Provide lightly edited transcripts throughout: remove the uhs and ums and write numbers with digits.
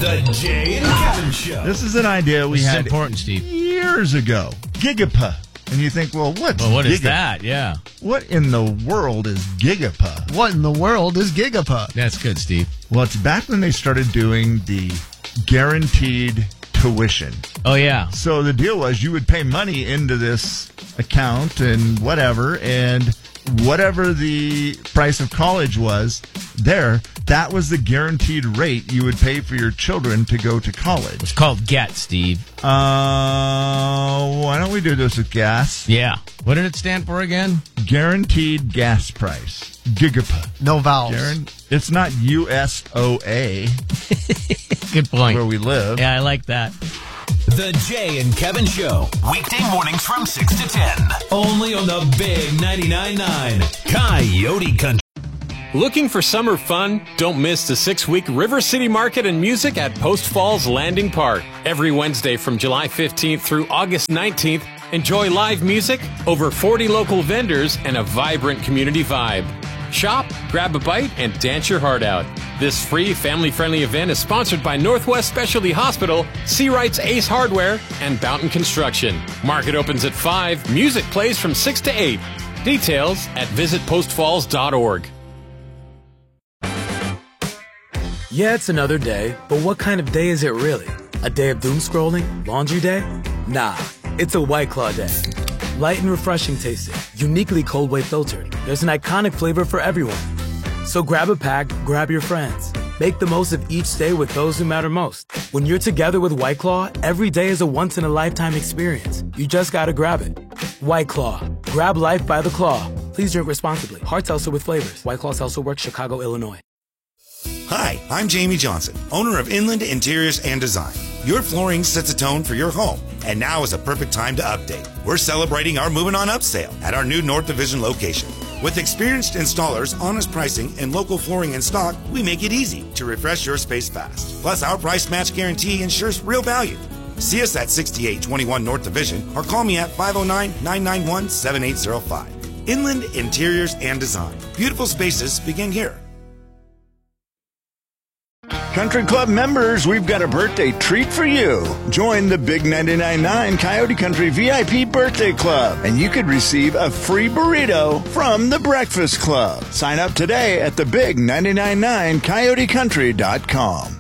The Jay and Kevin Show. This is an idea we had important, Steve. years ago. Gigapa. And you think, well, what is that? Yeah. What in the world is Gigapa? What in the world is Gigapa? That's good, Steve. Well, it's back when they started doing the guaranteed tuition. Oh, yeah. So the deal was you would pay money into this account and whatever the price of college was there, that was the guaranteed rate you would pay for your children to go to college. It's called GET, Steve. Why don't we do this with gas? Yeah. What did it stand for again? Guaranteed gas price. Gigapa. No vowels. It's not USOA. Good point. Where we live. Yeah, I like that. The Jay and Kevin Show. Weekday mornings from 6 to 10. Only on the Big 99.9 Coyote Country. Looking for summer fun? Don't miss the 6-week River City Market and Music at Post Falls Landing Park. Every Wednesday from July 15th through August 19th, enjoy live music, over 40 local vendors, and a vibrant community vibe. Shop, grab a bite, and dance your heart out. This free, family-friendly event is sponsored by Northwest Specialty Hospital, Seawright's Ace Hardware, and Boughton Construction. Market opens at 5. Music plays from 6 to 8. Details at visitpostfalls.org. Yeah, it's another day, but what kind of day is it really? A day of doom scrolling? Laundry day? Nah, it's a White Claw day. Light and refreshing tasting, uniquely cold wave filtered. There's an iconic flavor for everyone. So grab a pack, grab your friends. Make the most of each day with those who matter most. When you're together with White Claw, every day is a once-in-a-lifetime experience. You just gotta grab it. White Claw. Grab life by the claw. Please drink responsibly. Hard seltzer with flavors. White Claw Seltzer Works, Chicago, Illinois. Hi, I'm Jamie Johnson, owner of Inland Interiors and Design. Your flooring sets a tone for your home, and now is a perfect time to update. We're celebrating our Moving On Up sale at our new North Division location. With experienced installers, honest pricing, and local flooring in stock, we make it easy to refresh your space fast. Plus, our price match guarantee ensures real value. See us at 6821 North Division or call me at 509-991-7805. Inland Interiors and Design. Beautiful spaces begin here. Country Club members, we've got a birthday treat for you. Join the Big 99.9 Coyote Country VIP Birthday Club, and you could receive a free burrito from the Breakfast Club. Sign up today at thebig999coyotecountry.com.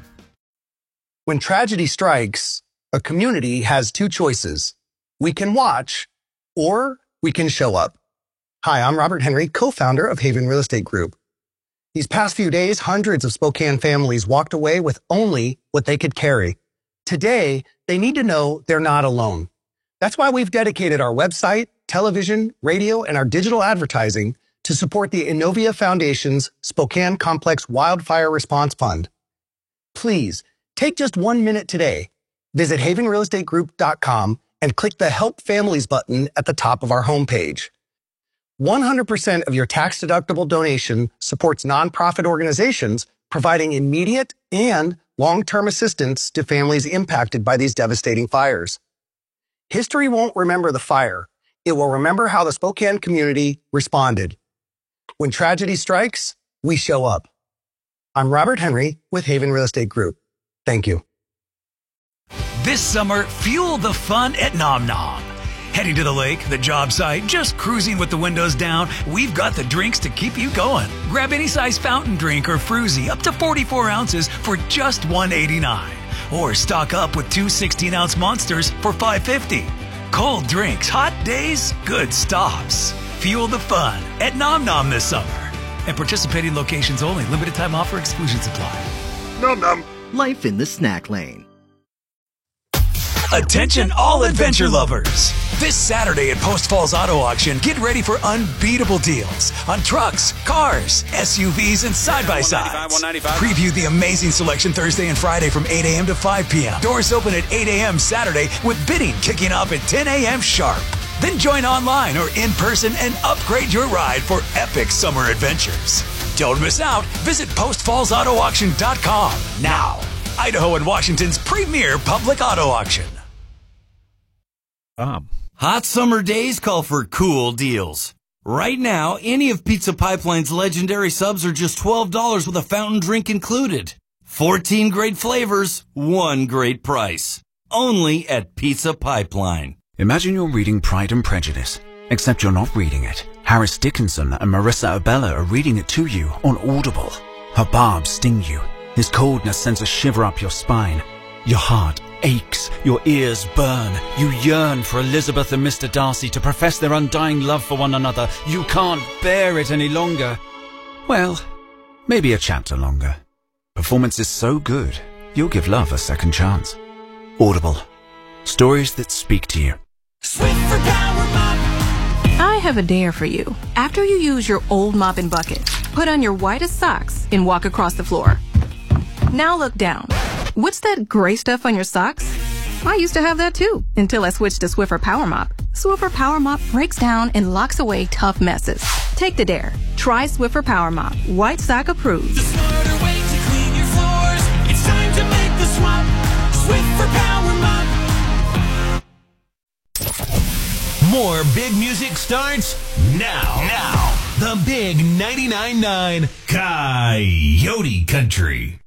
When tragedy strikes, a community has two choices. We can watch, or we can show up. Hi, I'm Robert Henry, co-founder of Haven Real Estate Group. These past few days, hundreds of Spokane families walked away with only what they could carry. Today, they need to know they're not alone. That's why we've dedicated our website, television, radio, and our digital advertising to support the Innovia Foundation's Spokane Complex Wildfire Response Fund. Please, take just 1 minute today. Visit havenrealestategroup.com and click the Help Families button at the top of our homepage. 100% of your tax-deductible donation supports nonprofit organizations providing immediate and long-term assistance to families impacted by these devastating fires. History won't remember the fire. It will remember how the Spokane community responded. When tragedy strikes, we show up. I'm Robert Henry with Haven Real Estate Group. Thank you. This summer, fuel the fun at Nom Nom. Heading to the lake, the job site, just cruising with the windows down, we've got the drinks to keep you going. Grab any size fountain drink or fruzy up to 44 ounces for just $1.89. Or stock up with 2 16-ounce monsters for $5.50. Cold drinks, hot days, good stops. Fuel the fun at Nom Nom this summer. And participating locations only. Limited time offer, exclusions apply. Nom Nom. Life in the snack lane. Attention all adventure lovers. This Saturday at Post Falls Auto Auction, get ready for unbeatable deals on trucks, cars, SUVs, and side-by-sides. Preview the amazing selection Thursday and Friday from 8 a.m. to 5 p.m. Doors open at 8 a.m. Saturday with bidding kicking off at 10 a.m. sharp. Then join online or in person and upgrade your ride for epic summer adventures. Don't miss out. Visit postfallsautoauction.com now. Idaho and Washington's premier public auto auction. Hot summer days call for cool deals. Right now, any of Pizza Pipeline's legendary subs are just $12 with a fountain drink included. 14 great flavors, 1 great price. Only at Pizza Pipeline. Imagine you're reading Pride and Prejudice, except you're not reading it. Harris Dickinson and Marissa Abella are reading it to you on Audible. Her barbs sting you. His coldness sends a shiver up your spine. Your heart aches, your ears burn. You yearn for Elizabeth and Mr. Darcy to profess their undying love for one another. You can't bear it any longer. Well, maybe a chapter longer. Performance is so good, you'll give love a second chance. Audible. Stories that speak to you. Swiffer Power Mop. I have a dare for you. After you use your old mop and bucket, put on your whitest socks and walk across the floor. Now look down. What's that gray stuff on your socks? I used to have that too, until I switched to Swiffer Power Mop. Swiffer Power Mop breaks down and locks away tough messes. Take the dare. Try Swiffer Power Mop. White sock approved. The smarter way to clean your floors. It's time to make the swap. Swiffer Power Mop. More big music starts now. The Big 99.9 Coyote Country.